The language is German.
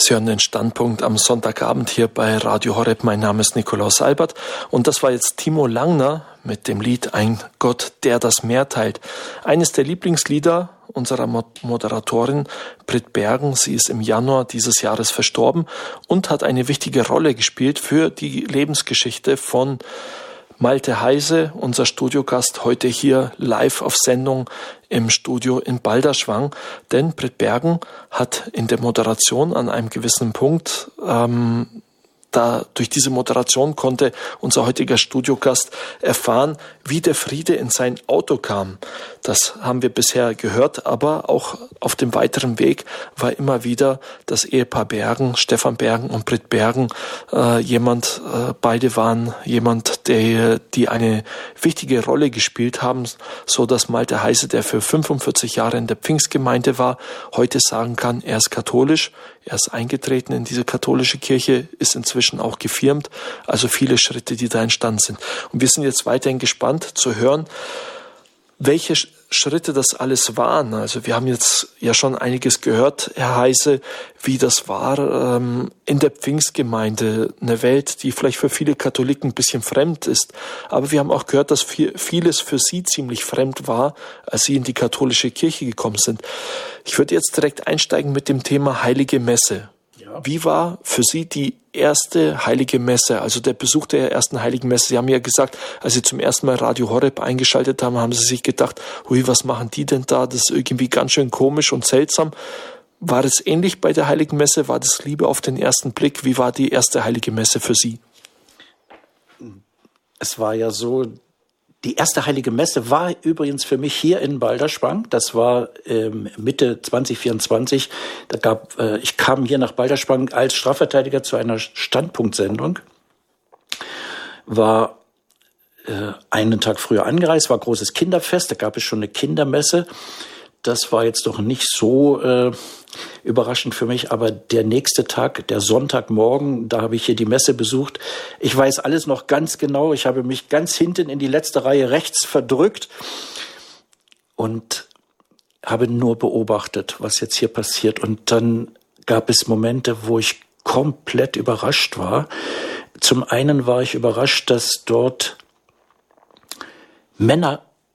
Sie hören den Standpunkt am Sonntagabend hier bei Radio Horeb. Mein Name ist Nikolaus Albert und das war jetzt Timo Langner mit dem Lied Ein Gott, der das Meer teilt. Eines der Lieblingslieder unserer Moderatorin Britt Bergen. Sie ist im Januar dieses Jahres verstorben und hat eine wichtige Rolle gespielt für die Lebensgeschichte von Malte Heise, unser Studiogast, heute hier live auf Sendung im Studio in Balderschwang. Denn Britt Bergen hat in der Moderation an einem gewissen Punkt, durch diese Moderation konnte unser heutiger Studiogast erfahren, wie der Friede in sein Auto kam. Das haben wir bisher gehört, aber auch auf dem weiteren Weg war immer wieder das Ehepaar Bergen, Stefan Bergen und Britt Bergen, beide waren jemand, die eine wichtige Rolle gespielt haben, so dass Malte Heise, der für 45 Jahre in der Pfingstgemeinde war, heute sagen kann, er ist katholisch, er ist eingetreten in diese katholische Kirche, ist inzwischen auch gefirmt, also viele Schritte, die da entstanden sind. Und wir sind jetzt weiterhin gespannt zu hören, welche Schritte das alles waren. Also wir haben jetzt ja schon einiges gehört, Herr Heise, wie das war in der Pfingstgemeinde, eine Welt, die vielleicht für viele Katholiken ein bisschen fremd ist. Aber wir haben auch gehört, dass vieles für Sie ziemlich fremd war, als Sie in die katholische Kirche gekommen sind. Ich würde jetzt direkt einsteigen mit dem Thema Heilige Messe. Wie war für Sie die erste Heilige Messe, also der Besuch der ersten Heiligen Messe? Sie haben ja gesagt, als Sie zum ersten Mal Radio Horeb eingeschaltet haben, haben Sie sich gedacht, hui, was machen die denn da? Das ist irgendwie ganz schön komisch und seltsam. War das ähnlich bei der Heiligen Messe? War das Liebe auf den ersten Blick? Wie war die erste Heilige Messe für Sie? Es war ja so, die erste Heilige Messe war übrigens für mich hier in Balderschwang. Das war Mitte 2024. Ich kam hier nach Balderschwang als Strafverteidiger zu einer Standpunktsendung. War einen Tag früher angereist, war großes Kinderfest. Da gab es schon eine Kindermesse. Das war jetzt doch nicht so überraschend für mich, aber der nächste Tag, der Sonntagmorgen, da habe ich hier die Messe besucht. Ich weiß alles noch ganz genau. Ich habe mich ganz hinten in die letzte Reihe rechts verdrückt und habe nur beobachtet, was jetzt hier passiert. Und dann gab es Momente, wo ich komplett überrascht war. Zum einen war ich überrascht, dass dort Männer